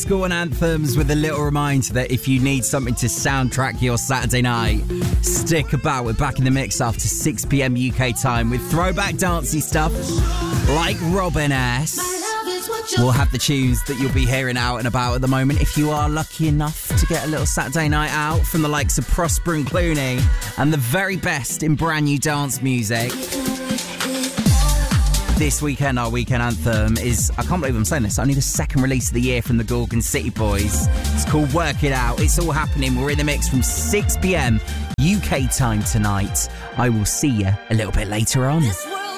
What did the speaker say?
School and Anthems with a little reminder that if you need something to soundtrack your Saturday night, stick about. We're back in the mix after 6 p.m. UK time with throwback dancey stuff like Robin S. We'll have the tunes that you'll be hearing out and about at the moment if you are lucky enough to get a little Saturday night out from the likes of Prosper and Clooney and the very best in brand new dance music. This weekend, our weekend anthem is, I can't believe I'm saying this, only the second release of the year from the Gorgon City Boys. It's called Work It Out. It's all happening. We're in the mix from 6 p.m. UK time tonight. I will see you a little bit later on.